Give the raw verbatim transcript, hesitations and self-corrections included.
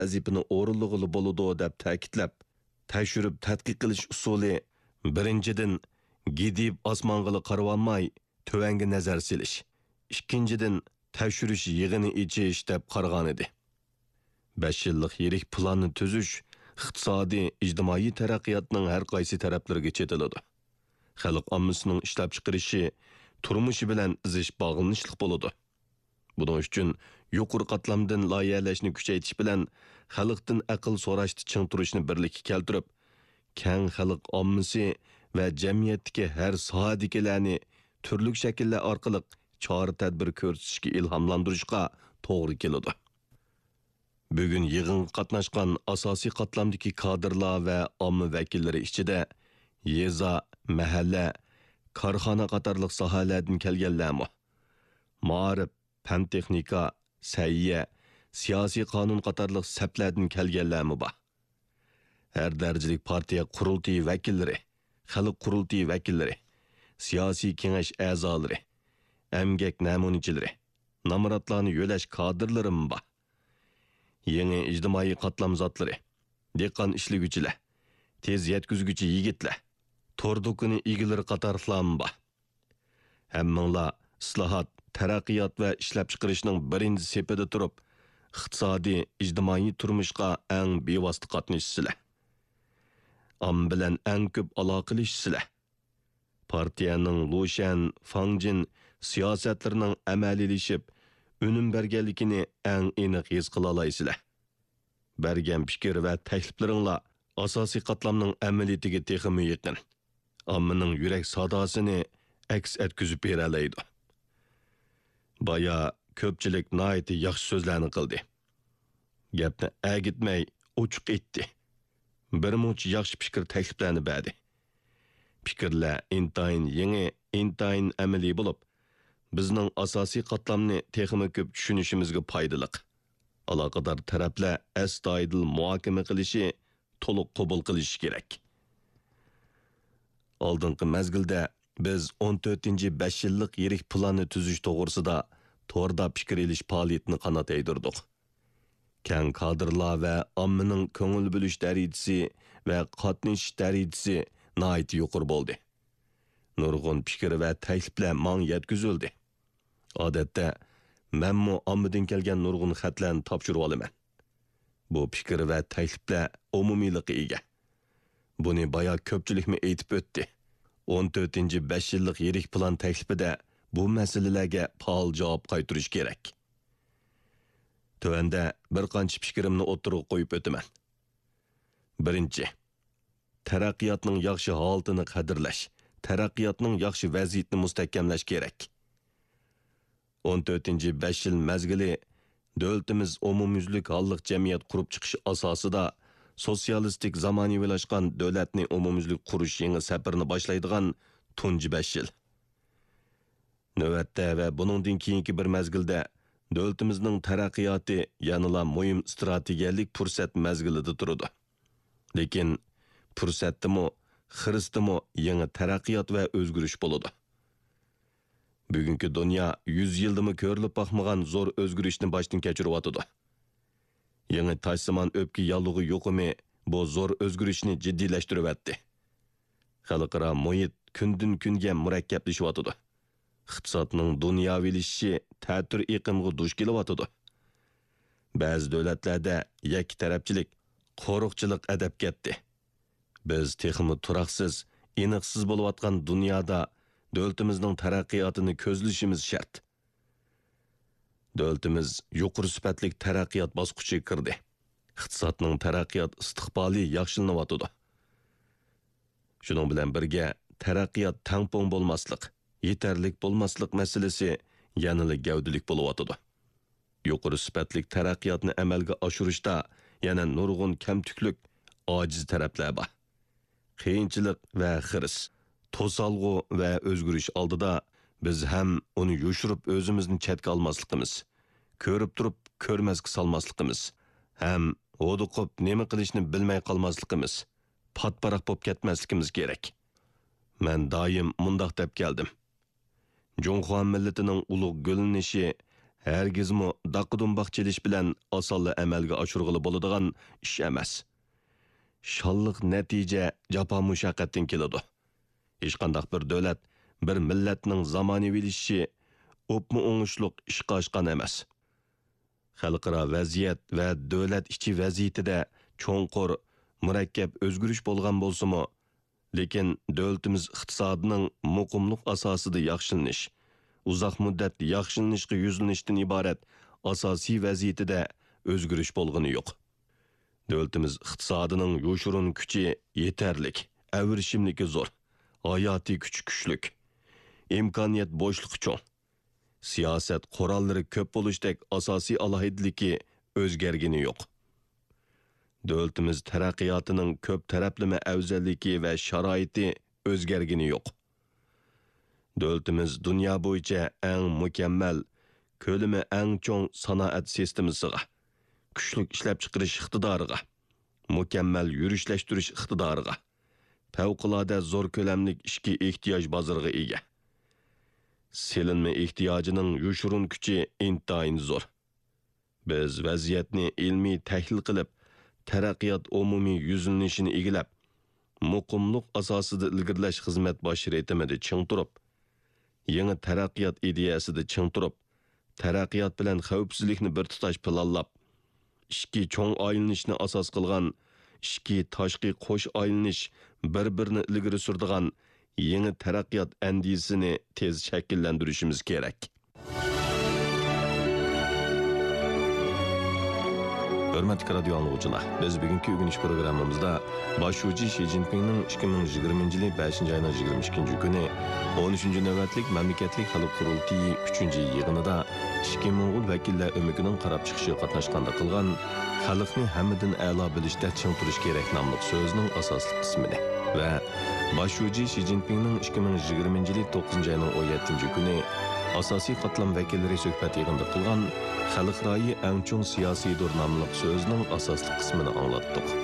vazifani o'rinlig'ili bo'ladi deb ta'kidlab, tekshirib tadqiq qilish usuli birinchidan gidib osmong'ili qarab olmay tövanga nazar silish, ikkinchidan tekshirish yig'ini ichish deb qaragan edi. besh yillik yirik planni tuzish iqtisodiy, ijtimoiy taraqqiyotning har qaysi taraflariga chetiladi. Xalq ommasining ishlab chiqarishi, turmushi bilan izish bog'lanishlik bo'ladi. Buning uchun yuqori qatlamdan loyihalashni kuchaytirish bilan xalqdan aql so'rashni ching turishni birlikka keltirib, keng xalq ommasi va jamiyatdagi har sohadagilarni turli shakllar orqali chora tadbir ko'rsatishga ilhomlantirishga to'g'ri keladi. Bugun yig'inga qatnashgan asosiy qatlamdagi kadrlar va omma vakillari ichida yeza, mahalla, korxona qatorliq sohalardan kelganlarmi, ma'rif, fan texnika, sayya, siyosiy qonun qatorliq saplardan kelganlarmi bor. Har darajalik partiya qurultiyi vakillari, xalq qurultiyi vakillari, siyosiy kengash a'zolari, emgak namunachilari, namoratlarni yo'lash kadrlarimi bor. Yangi ijtimoiy qatlam zotlari, dehqon ishliguvchilar, tez yetkazguvchi yigitlar, tordukuni egilari qatorlarmi bor. Hammanglar islohot, taraqqiyot va ishlab chiqarishning birinchi sepida turib, iqtisodiy, ijtimoiy turmushga eng bevosita qatnashsizlar. Am bilan eng ko'p aloqalashsizlar. Partiyaning Lushan, Fangjin siyosatlarining amaliylashib, unum berganligini eng aniq his qila olasizlar. Bergan fikr va takliflaringlar asosiy qatlamning amaliyatiga texmi yaqin. Ammaning yurak sadosini aks etkizib bera oladi. Baya ko'pchilik nihoyatda yaxshi so'zlarni qildi. Gapni agitmay ochiq aytdi. Bir muncha yaxshi fikr takliflarni berdi. Fikrlar intayin yangi, intayin amaliy bo'lib, bizning asosiy qatlamni texmi ko'p tushunishimizga foydaliq. Aloqador taraflar astoydil muhokama qilishi, to'liq qabul qilishi kerak. Oldingi mezgilda biz o'n to'rtinchi besh yillik yirik planni tuzish to'g'risida to'g'rida fikr elish faoliyatini qanot yaydirdik. Keng kadrlar va ommaning ko'ngil bo'lish darajasi va qatnashish darajasi nihoyat yuqori bo'ldi. Nurg'un fikr va takliflar mang yetkazildi. Odatda menmu ommadan kelgan nurg'un xatlarni topshirib olaman. Bu fikr va takliflar umumiylikka ega. Buni baya ko'pchilikmi aytib o'tdi. o'n to'rtinchi besh yillik yirik plan taklifida bu masalalarga faol javob qaytarish kerak. Tövanda bir qancha fikrimni o'tirib qo'yib o'taman. Birinchi, taraqqiyotning yaxshi holatini qadrlash, taraqqiyotning yaxshi vaziyatini mustahkamlash kerak. o'n to'rtinchi besh yil mezgili davlatimiz umumyuzlik holliq jamiyat qurib chiqish asosida sotsialistik zamonaviylashgan davlatni umumyuzlik qurish yangi safarini boshlaydigan tunji besh yil. Navbatda va buningdan keyingi bir mezgilda davlatimizning taraqqiyoti yanada muhim strategiyalik fursat mezgilida turadi. Lekin fursatdimi, xiristimi yangi taraqqiyot va o'zgarish bo'ladi. Bugungi dunyo yuz yildimi ko'rilib boqmagan zo'r o'zgarishni boshdan kechirib Yangi taşsimon o'pki yallig'i yo'qimi bu zo'r o'zgarishni jiddiylashtirib o'tdi. Xalqaro muhit kundan kunga murakkablashib iqtisodning dunyovilashishi ta'tir iqimga duch kelyapti. Ba'zi davlatlarda yakki tarafchilik, qo'riqchilik adab ketdi. Biz texmi turaqsiz, aniqsiz bo'layotgan dunyoda davlatimizning taraqqiyotini ko'zlashimiz shart. Davlatimiz yuqori sifatli taraqqiyot bosqichiga kirdi. Iqtisodning taraqqiyot istiqboli yaxshilanyapti. Shuning bilan birga taraqqiyot tangpong bo'lmaslik, yetarlik bo'lmaslik masalasi yanada gavdalik bo'layotdi. Yuqori sifatli taraqqiyotni amalga oshirishda yana nurg'un kamtuklik, ojiz taraflar bor. Qiyinchilik va xiris, to'salg'u va o'zgarish oldida biz ham uni yushirib o'zimizni chetga olmasligimiz, ko'rib turib ko'rmasga solmasligimiz, ham o'diqib nima qilishni bilmay qolmasligimiz, patparaq bo'lib ketmasligimiz kerak. Men doim mundaq deb keldim. Jonxuan millatining ulug' gulinishi Hergizmi daqqa-dumbaq chelish bilan osonla amalga oshirg'ili bo'ladigan ish emas. Shalliq natija jafo mushaqqatdan keladi. Hech qanday bir davlat, bir millatning zamonaviylashishi o'pmi o'ngishliq ishqa oshgan emas. Xalqaro vaziyat va davlat ichi vaziyatida cho'nqur, murakkab o'zgarish bo'lgan bo'lsa-mu, lekin davlatimiz iqtisodining muqimlik asosida yaxshilanish, uzoq muddat yaxshilanishga yuzlanishdan iborat asosiy vaziyatida o'zgarish bo'lgani yo'q. Davlatimiz iqtisodining yoshurun kuchi yetarlik, avrishimligi zo'r, hayotiy kuchi kuchlik, imkoniyat bo'shliqi cho'ng. Siyosat qurollari ko'p bo'lishdek asosiy alohidligi o'zgargani yo'q. Davlatimiz taraqqiyotining ko'p taraflama afzalligi va sharoiti o'zgargani yo'q. Davlatimiz dunyo bo'yicha eng mukammal, ko'lami eng cho'ng sanoat sistemasiga, kuchli ishlab chiqarish iqtidoriga, mukammal yurishlashtirish iqtidoriga, favqulodda zo'r ko'lamlik ishki ehtiyoj bozoriga ega. Selinma ehtiyojining yoshurun kuchi intayin zo'r. Biz vaziyatni ilmiy tahlil qilib, taraqqiyot umumiy yuzlanishini egilab, muqimlik asosida ilgirlash xizmat bosh retimida ching turib, yangi taraqqiyot ideyasida ching turib, taraqqiyot bilan xavfsizlikni bir tutash planlab, ishki cho'ng aylanishni asos qilgan, ishki tashqi qo'sh aylanish bir-birini ilgari surdigan yangi taraqqiyot andisini tez shakllantirishimiz kerak. Hörmətli radio anlıqçılar, biz bugünkü ögünüş programımızda başçı Xi Jinping'nin ikki ming yigirmanchi yili beshinchi ayning yigirma ikkinchi kuni o'n uchinchi navbatlik mamlakatlik xalq qurultiyi uchinchi yig'inida ikki Mo'ng'ul vakillar o'mikining qarab chiqishi qatnashganda qilgan xalqni hammadan a'lo bilishda ching turish kerak nomli so'zining asosli qismini va başçı Xi Jinping'nin ikki ming yigirmanchi yili to'qqizinchi ayning o'n yettinchi kuni asosiy qatlam vakillari suhbat yig'inida qilgan xalqroyi eng cho'ng siyosiy dur nomli so'zining asosli qismini anglatdik.